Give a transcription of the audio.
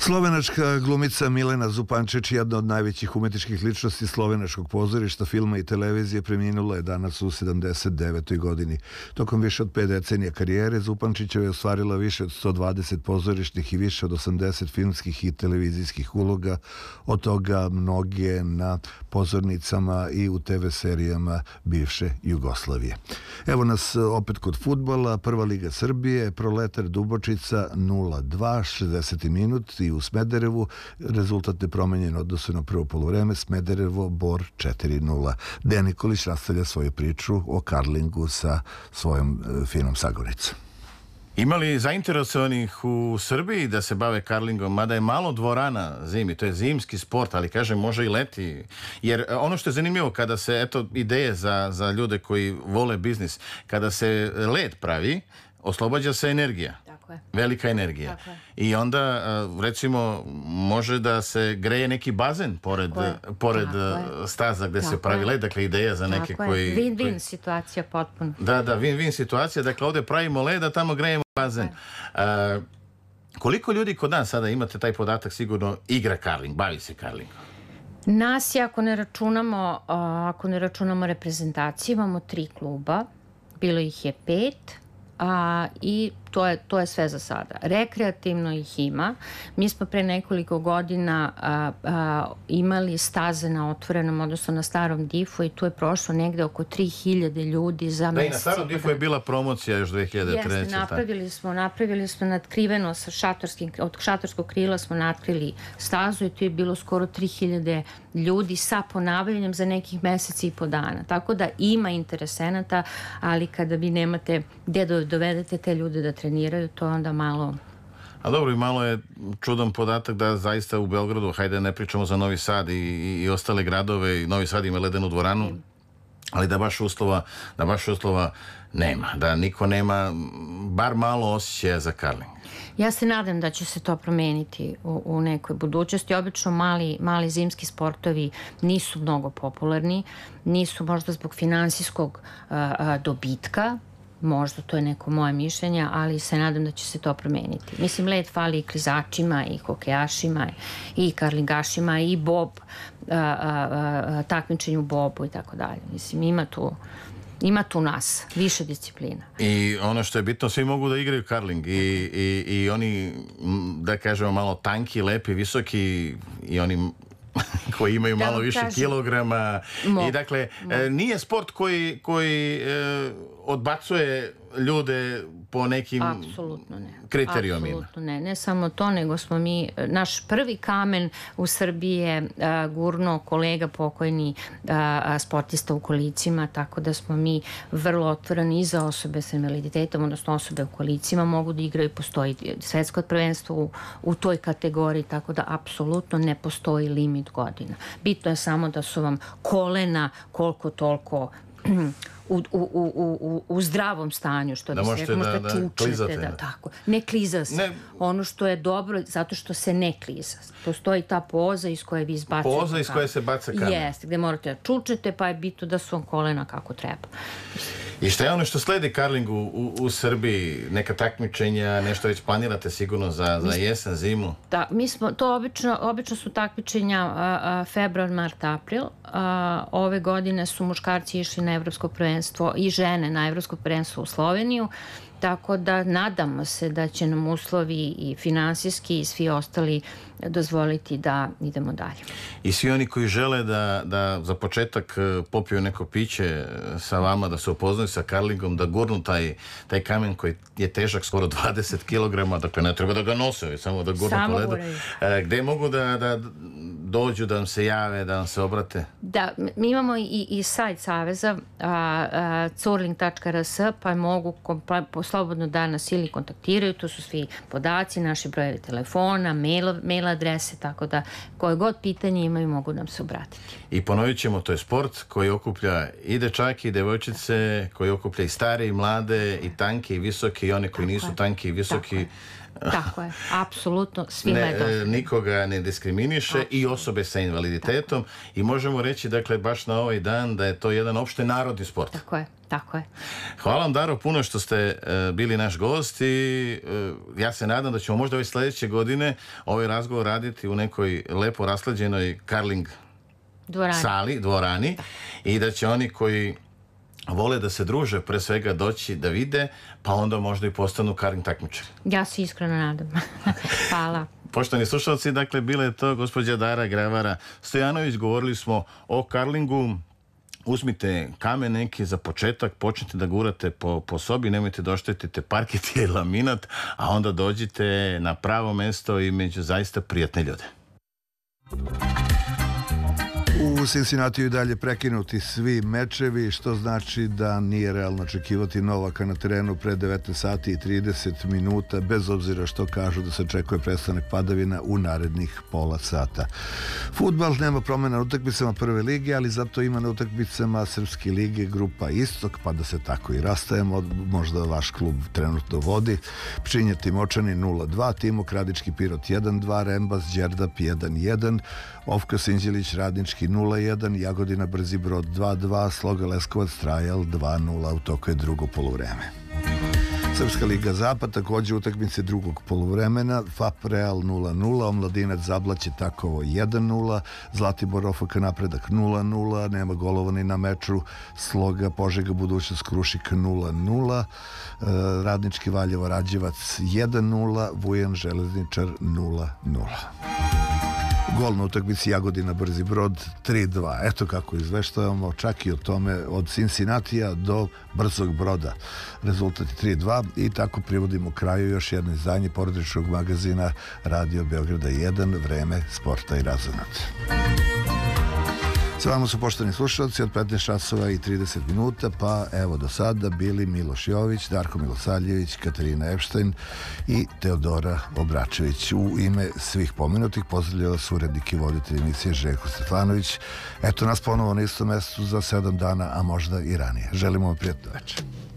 Slovenačka glumica Milena Zupančić, jedna od najvećih umetničkih ličnosti slovenačkog pozorišta, filma i televizije, preminula je danas u 79. godini. Tokom više od 5 decenija karijere Zupančićeva je ostvarila više od 120 pozorišnih i više od 80 filmskih i televizijskih uloga, od toga mnoge na pozornicama i u TV serijama bivše Jugoslavije. Evo nas opet kod fudbala. Prva liga Srbije, Proletar Dubočica 0-2, 60. minut i u Smederevu. Rezultat nepromenjen odnosno na prvo poluvreme. Smederevo Bor 4-0. Dejan Nikolić nastavlja svoju priču o karlingu sa svojom finom sagovornicom. Ima li zainteresovanih u Srbiji da se bave karlingom, mada je malo dvorana zimi, to je zimski sport, ali kažem može i leti, jer ono što je zanimljivo kada se, eto ideje za ljude koji vole biznis, kada se led pravi, oslobađa se energija. Tako je. Velika energija. Tako je. I onda, recimo, može da se greje neki bazen pored staza gde se pravi led, dakle ideja za neke koji... Win-win situacija potpuno. Da, win-win situacija, dakle ovde pravimo led, a tamo grejemo bazen. Koliko ljudi kod nas sada, imate taj podatak sigurno, igra karling, bavi se karlingom? Nas je, ako ne računamo reprezentaciju, imamo 3 kluba, bilo ih je 5, i to je sve za sada. Rekreativno ih ima. Mi smo pre nekoliko godina imali staze na otvorenom, odnosno na starom difu, i tu je prošlo negde oko 3000 ljudi za mesec. Da, i na starom difu je bila promocija još 2003. Jeste, napravili smo nadkriveno od šatorskog krila smo natkrili stazu i tu je bilo skoro 3000 ljudi sa ponavljanjem za nekih meseci i po dana. Tako da ima interesenata, ali kada vi nemate gde da dovedete te ljude da treniraju, to je onda malo... A dobro, i malo je čudan podatak da zaista u Beogradu, hajde ne pričamo za Novi Sad i ostale gradove, Novi Sad ima ledenu dvoranu, ali da baš uslova nema, da niko nema bar malo osjećaja za karling. Ja se nadam da će se to promeniti u nekoj budućnosti. Obično mali zimski sportovi nisu mnogo popularni, nisu možda zbog finansijskog dobitka, možda to je neko moje mišljenje, ali se nadam da će se to promeniti. Mislim, led fali i klizačima, i hokejašima, i karlingašima, i bob, takmičenju u bobu i tako dalje. Mislim, ima tu nas, više disciplina. I ono što je bitno, svi mogu da igraju karling i oni, da kažemo, malo tanki, lepi, visoki i oni koji imaju malo više kilograma. I dakle, nije sport koji odbacuje ljude po nekim kriterijumima. Apsolutno ne. Ne samo to, nego smo mi, naš prvi kamen u Srbiji je gurno kolega pokojni sportista u kolicima, tako da smo mi vrlo otvoreni i za osobe sa invaliditetom, odnosno osobe u kolicima mogu da igraju, postoji svetsko prvenstvo u toj kategoriji, tako da apsolutno ne postoji limit godina. Bitno je samo da su vam kolena koliko toliko u zdravom stanju, što bi se rekao, možda čučete, tako. Ne kliza se. Ono što je dobro, zato što se ne kliza. Postoji ta poza iz koje vi izbacujete kamen. Poza iz koje se baca kamen. Jeste, gde morate da čučete, pa je bitno da su vam kolena kako treba. I šta je ono što sledi karlingu u Srbiji? Neka takmičenja, nešto već planirate sigurno za jesen, zimu? Da, mi smo, to obično su takmičenja februar, mart, april. Ove godine su muškarci išli na evropsko prvenstvo i žene na evropsko prvenstvo u Sloveniju, tako da nadamo se da će nam uslovi i finansijski i svi ostali dozvoliti da idemo dalje. I svi oni koji žele da za početak popiju neko piće sa vama, da se upoznaju sa karlingom, da gurnu taj kamen koji je težak skoro 20 kg, dakle ne treba da ga nose, samo da gurnu po ledu. Gde mogu da dođu, da vam se jave, da vam se obrate? Da, mi imamo i sajt Saveza, curling.rs, pa mogu slobodno da nas ili kontaktiraju, tu su svi podaci, naši brojevi telefona, mail adrese, tako da koje god pitanje imaju mogu nam se obratiti. I ponovit ćemo, to je sport koji okuplja i dečake i devojčice, koji okuplja i stare i mlade, i tanke i visoke, i one koji nisu tanki i visoki. Tako je, apsolutno, svima je dostupno. Nikoga ne diskriminiše i osobe sa invaliditetom i možemo reći, dakle, baš na ovaj dan da je to jedan opšte narodni sport. Tako je. Hvala vam, Daro, puno što ste bili naš gost i ja se nadam da ćemo možda ove sledeće godine ovaj razgovor raditi u nekoj lepo rasleđenoj karling dvorani i da će oni koji vole da se druže pre svega doći da vide, pa onda možda i postanu karling takmičari. Ja se iskreno nadam. Hvala. Poštovani slušalci, dakle, bila je to gospođa Dara Gravara Stojanović, govorili smo o karlingu. Uzmite kamen neki za početak, počnite da gurate po sobi, nemojte da oštetite parket i laminat, a onda dođite na pravo mesto i među zaista prijatne ljude. U Cincinnatiju i dalje prekinuti svi mečevi, što znači da nije realno očekivati Novaka na terenu pre 19 sati i 30 minuta, bez obzira što kažu da se očekuje prestanak padavina u narednih pola sata. Fudbal nema promjena na utakmicama prve lige, ali zato ima na utakmicama Srpske lige grupa Istok, pa da se tako i rastajemo. Možda vaš klub trenutno vodi. Pčinje Timočani 0-2, Timok Radički Pirot 1-2, Rembas Đerdap 1-1, Ofka Sinđelić Radnički 0-1, Jagodina Brzi Brod 2-2, Sloga Leskovac Trajal 2-0, u toku je drugo poluvreme. Srpska liga Zapad, također utakmice drugog poluvremena, FAP Real 0-0, Omladinac Zablaće Takovo 1-0, Zlatibor OFK Napredak 0-0, nema golova ni na meču, Sloga Požega Budućnost Krušik 0-0, Radnički Valjevo Rađevac 1-0, Vujan Železničar 0-0. Gol na utakmici Jagodina Brzi Brod 3-2. Eto kako izveštavamo, čak i o tome od Cincinnatija do Brzog Broda. Rezultat je 3-2 i tako privodimo kraju još jedno izdanje porodičnog magazina Radio Beograda 1, Vreme sporta i razonat. S vama su poštovani slušalci od 15 časova i 30 minuta, pa evo do sada bili Miloš Jović, Darko Milosavljević, Katarina Epštajn i Teodora Obračević. U ime svih pomenutih pozdravljala su urednik i voditelj emisije Željko Stefanović. Eto nas ponovo na istom mestu za 7 dana, a možda i ranije. Želimo vam prijatno večer.